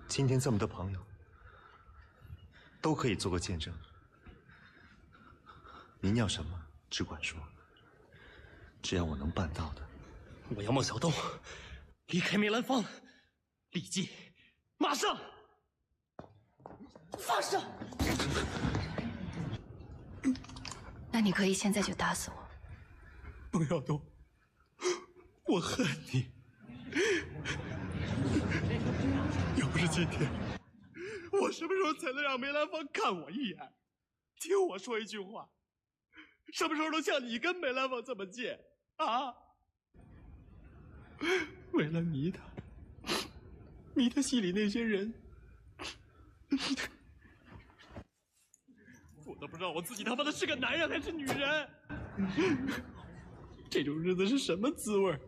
今天这么多朋友都可以做个见证。您要什么，只管说，只要我能办到的。 我要孟小冬离开梅兰芳，立即，马上！ 放手！那你可以现在就打死我。 孟小冬，我恨你。要不是今天，我什么时候才能让梅兰芳看我一眼，听我说一句话？什么时候能像你跟梅兰芳这么贱啊？为了迷他，迷他戏里那些人，我都不知道我自己他妈的是个男人还是女人。这种日子是什么滋味？